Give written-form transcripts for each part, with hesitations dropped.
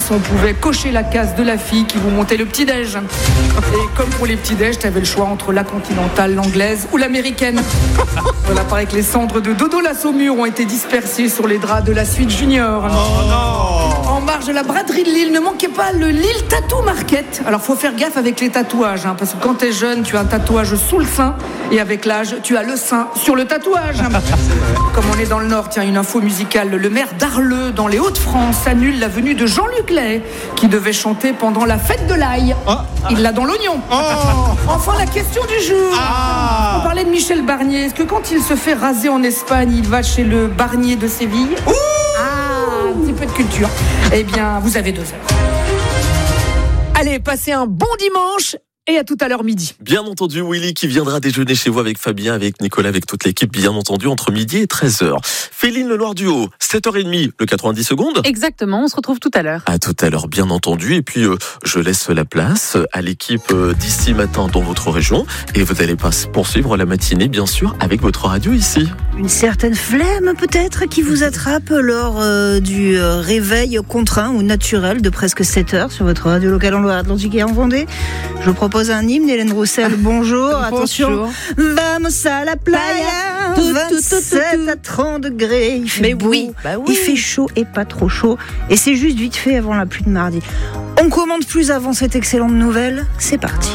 on pouvait cocher la case de la fille qui vous montait le petit-déj. Et comme pour les petits-déj, t'avais le choix entre la continentale, l'anglaise ou l'américaine. Voilà, paraît que les cendres de Dodo la Saumure ont été dispersées sur les draps de la suite junior. Oh non! En marge de la braderie de Lille, ne manquez pas le Lille Tattoo Market. Alors faut faire gaffe avec les tatouages, parce que quand t'es jeune, tu as un tatouage sous le sein, et avec l'âge, tu as le sein sur le tatouage. Comme on est dans le Nord, tiens, une info musicale. Le maire d'Arleux, dans les Hauts-de-France, annule la venue de Jean-Luc Lay, qui devait chanter pendant la fête de l'ail. Il l'a dans l'oignon. Enfin, la question du jour. On parlait de Michel Barnier. Est-ce que quand il se fait raser en Espagne, il va chez le Barnier de Séville? Un petit peu de culture. Eh bien, vous avez 2 heures. Allez, passez un bon dimanche. Et à tout à l'heure midi. Bien entendu, Willy qui viendra déjeuner chez vous avec Fabien, avec Nicolas, avec toute l'équipe, bien entendu, entre midi et 13h. Féline Le Noir du Haut, 7h30, le 90 secondes. Exactement, on se retrouve tout à l'heure. À tout à l'heure, bien entendu. Et puis, je laisse la place à l'équipe d'ici matin dans votre région. Et vous allez poursuivre la matinée, bien sûr, avec votre radio ici. Une certaine flemme, peut-être, qui vous attrape lors du réveil contraint ou naturel de presque 7h sur votre radio locale en Loire-Atlantique et en Vendée. Je vous propose un hymne, Hélène Roussel, bonjour, attention. Vamos à la playa, 27 à 30 degrés, il fait beau, oui. Il fait chaud et pas trop chaud, et c'est juste vite fait avant la pluie de mardi. On commande plus avant cette excellente nouvelle, c'est parti.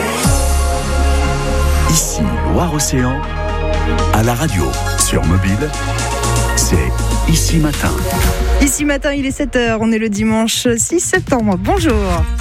Ici, Loire-Océan, à la radio, sur mobile, c'est Ici Matin. Ici Matin, il est 7h, on est le dimanche 6 septembre, bonjour.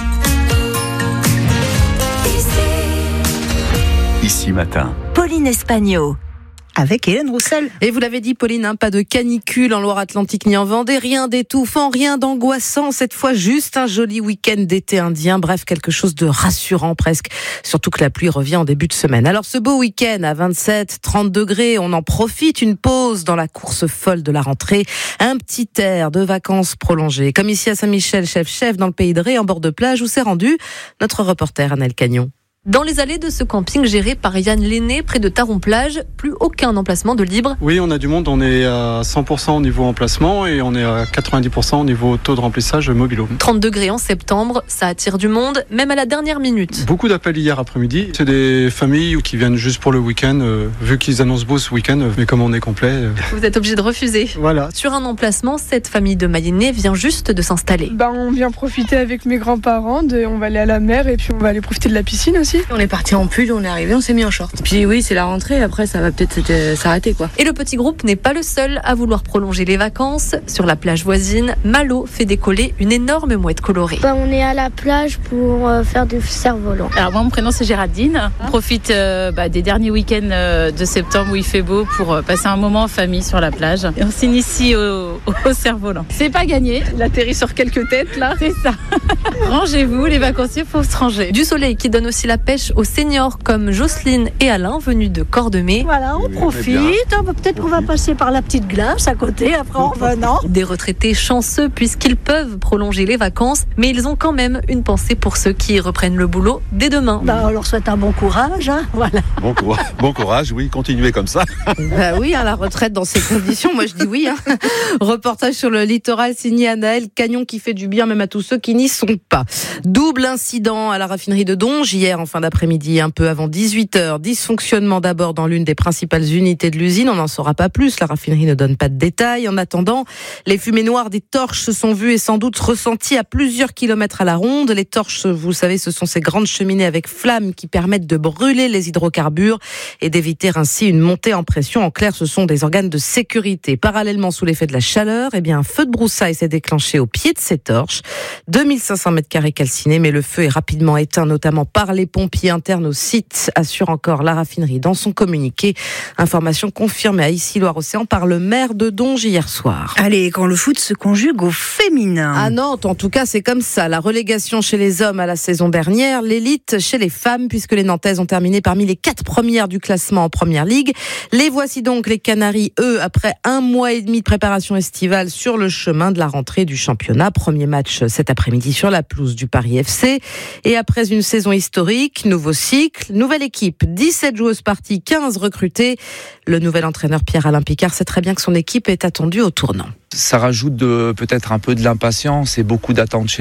Ici Matin. Pauline Espagno. Avec Hélène Roussel. Et vous l'avez dit, Pauline, pas de canicule en Loire-Atlantique ni en Vendée, rien d'étouffant, rien d'angoissant. Cette fois, juste un joli week-end d'été indien. Bref, quelque chose de rassurant presque. Surtout que la pluie revient en début de semaine. Alors, ce beau week-end à 27, 30 degrés, on en profite. Une pause dans la course folle de la rentrée. Un petit air de vacances prolongées. Comme ici à Saint-Michel, chef dans le Pays de Ré, en bord de plage, où s'est rendu notre reporter Annelle Cagnon. Dans les allées de ce camping géré par Yann Lenné, près de Taron-Plage, plus aucun emplacement de libre. Oui, on a du monde, on est à 100% au niveau emplacement et on est à 90% au niveau taux de remplissage mobile. 30 degrés en septembre, ça attire du monde, même à la dernière minute. Beaucoup d'appels hier après-midi. C'est des familles qui viennent juste pour le week-end, vu qu'ils annoncent beau ce week-end, mais comme on est complet... Vous êtes obligé de refuser. Voilà. Sur un emplacement, cette famille de Mayennais vient juste de s'installer. On vient profiter avec mes grands-parents, on va aller à la mer et puis on va aller profiter de la piscine aussi. On est parti en pull, on est arrivé, on s'est mis en short. Puis oui, c'est la rentrée, après ça va peut-être s'arrêter quoi. Et le petit groupe n'est pas le seul à vouloir prolonger les vacances. Sur la plage voisine, Malo fait décoller une énorme mouette colorée. On est à la plage pour faire du cerf-volant. Alors moi, mon prénom c'est Géraldine. On profite des derniers week-ends de septembre où il fait beau pour passer un moment en famille sur la plage. Et on s'initie au cerf-volant. C'est pas gagné, il atterrit sur quelques têtes là, c'est ça. Rangez-vous, les vacanciers, faut se ranger. Du soleil qui donne aussi la pêche aux seniors comme Jocelyne et Alain venus de Cordemais. Voilà, on profite. Peut-être qu'on va passer par la petite glace à côté après en revenant. Des retraités chanceux puisqu'ils peuvent prolonger les vacances, mais ils ont quand même une pensée pour ceux qui reprennent le boulot dès demain. On leur souhaite un bon courage. Voilà. Bon courage, oui, continuez comme ça. Oui, la retraite dans ces conditions, moi je dis oui. Reportage sur le littoral signé Anaël Cagnon qui fait du bien même à tous ceux qui n'y sont pas. Double incident à la raffinerie de Donge hier en fin d'après-midi, un peu avant 18h. Dysfonctionnement d'abord dans l'une des principales unités de l'usine. On n'en saura pas plus. La raffinerie ne donne pas de détails. En attendant, les fumées noires des torches se sont vues et sans doute ressenties à plusieurs kilomètres à la ronde. Les torches, vous savez, ce sont ces grandes cheminées avec flammes qui permettent de brûler les hydrocarbures et d'éviter ainsi une montée en pression. En clair, ce sont des organes de sécurité. Parallèlement, sous l'effet de la chaleur, un feu de broussailles s'est déclenché au pied de ces torches. 2500 mètres carrés calcinés, mais le feu est rapidement éteint, notamment par les pompiers internes au site, assure encore la raffinerie dans son communiqué. Information confirmée à Issy-Loire-Océan par le maire de Donge hier soir. Allez, quand le foot se conjugue au féminin. À Nantes, en tout cas, c'est comme ça. La relégation chez les hommes à la saison dernière, l'élite chez les femmes, puisque les Nantaises ont terminé parmi les 4 premières du classement en première ligue. Les voici donc, les Canaries, eux, après 1 mois et demi de préparation estivale sur le chemin de la rentrée du championnat. Premier match cet après-midi sur la pelouse du Paris FC. Et après une saison historique, nouveau cycle, nouvelle équipe, 17 joueuses parties, 15 recrutées. Le nouvel entraîneur Pierre-Alain Picard sait très bien que son équipe est attendue au tournant. Ça rajoute peut-être un peu de l'impatience et beaucoup d'attentes chez